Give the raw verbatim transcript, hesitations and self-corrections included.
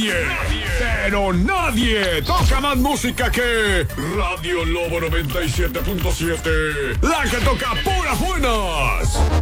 nadie, pero nadie toca más música que Radio Lobo noventa y siete punto siete. La que toca puras buenas.